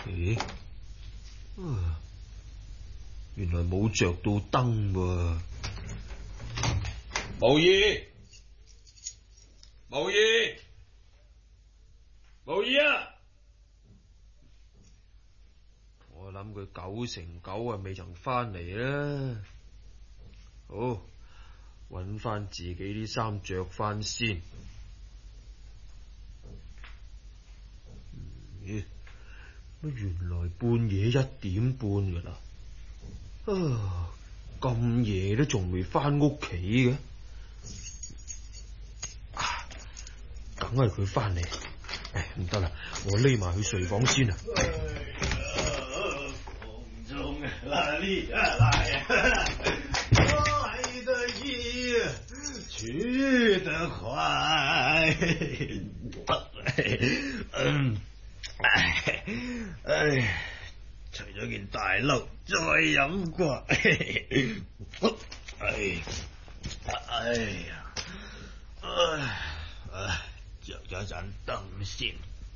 咦？原來冇着到燈喎。無義，無義，無義啊！我諗佢9成9未曾翻嚟啦。好，搵翻自己啲衫着翻先。咦？乜原來半夜1點半噶啦？咁夜都仲未翻屋企嘅？梗係佢翻嚟。唔得啦，我匿埋去睡房先啊！ 風中哪裏來？來得易，去得快。除咗件大褸，再飲過。着咗盞燈先。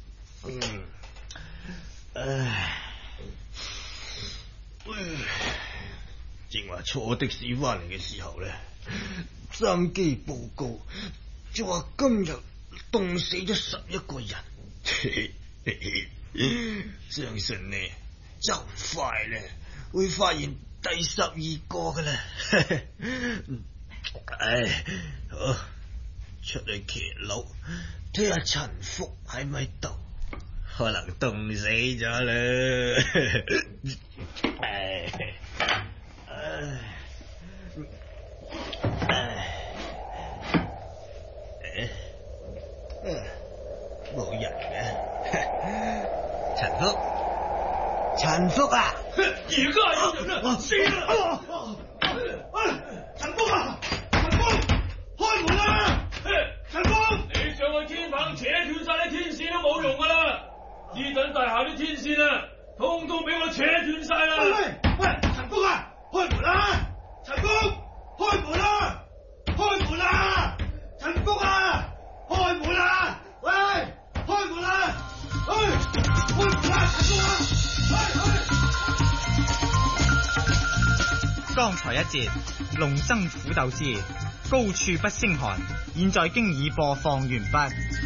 正話坐的士翻嚟嘅時候咧，三機報告就話今日凍死咗11個人。相信呢就快咧會發現第12個噶啦。好，出去騎樓睇下陳福喺咪度，可能凍死咗啦。冇人嘅。陳福啊！ 而家有人啊！死啦！ 陳福啊！陳福，開門啦！陳福， 你上去天棚扯斷晒啲天線都冇用噶啦！呢等大廈啲天線啊，通通俾我扯斷晒啦！ 喂，陳福啊，開門啦！陳福，開門啦！開門啦！陳福啊，開門啦！喂，開門啦！開門啦！陳福啊！ 剛才一節龍爭虎鬥之高處不勝寒，現在經已播放完畢。